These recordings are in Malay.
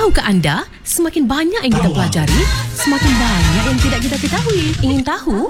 Tahukah anda, semakin banyak yang kita pelajari, semakin banyak yang tidak kita ketahui. Ingin tahu?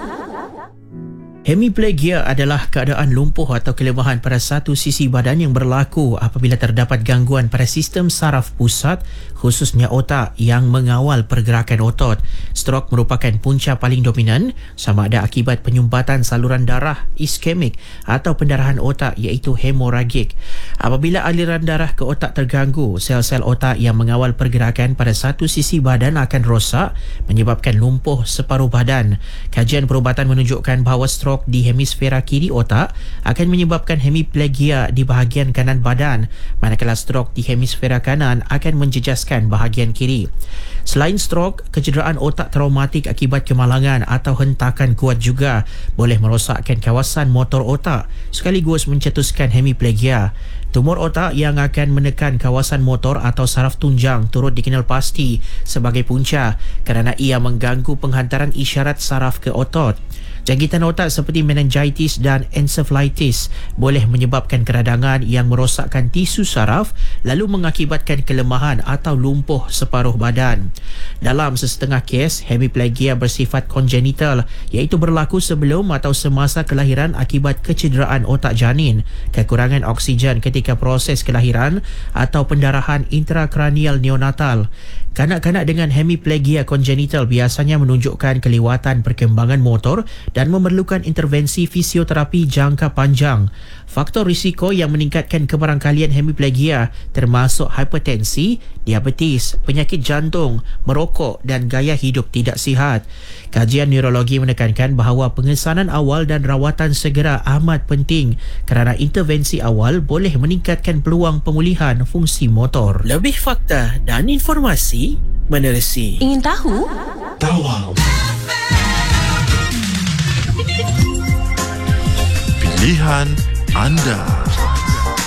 Hemiplegia adalah keadaan lumpuh atau kelemahan pada satu sisi badan yang berlaku apabila terdapat gangguan pada sistem saraf pusat, khususnya otak yang mengawal pergerakan otot. Strok merupakan punca paling dominan sama ada akibat penyumbatan saluran darah iskemik atau pendarahan otak iaitu hemoragik. Apabila aliran darah ke otak terganggu, sel-sel otak yang mengawal pergerakan pada satu sisi badan akan rosak menyebabkan lumpuh separuh badan. Kajian perubatan menunjukkan bahawa strok di hemisfera kiri otak akan menyebabkan hemiplegia di bahagian kanan badan, manakala strok di hemisfera kanan akan menjejaskan bahagian kiri. Selain strok, kecederaan otak traumatik akibat kemalangan atau hentakan kuat juga boleh merosakkan kawasan motor otak sekaligus mencetuskan hemiplegia. Tumor otak yang akan menekan kawasan motor atau saraf tunjang turut dikenal pasti sebagai punca kerana ia mengganggu penghantaran isyarat saraf ke otot. Jangkitan otak seperti meningitis dan encephalitis boleh menyebabkan keradangan yang merosakkan tisu saraf lalu mengakibatkan kelemahan atau lumpuh separuh badan. Dalam sesetengah kes, hemiplegia bersifat kongenital iaitu berlaku sebelum atau semasa kelahiran akibat kecederaan otak janin, kekurangan oksigen ketika proses kelahiran atau pendarahan intrakranial neonatal. Kanak-kanak dengan hemiplegia kongenital biasanya menunjukkan kelewatan perkembangan motor dan memerlukan intervensi fisioterapi jangka panjang. Faktor risiko yang meningkatkan kebarangkalian hemiplegia termasuk hipertensi, diabetes, penyakit jantung, merokok dan gaya hidup tidak sihat. Kajian neurologi menekankan bahawa pengesanan awal dan rawatan segera amat penting kerana intervensi awal boleh meningkatkan peluang pemulihan fungsi motor. Lebih fakta dan informasi menerusi. Ingin tahu? Tawau. Pilihan anda.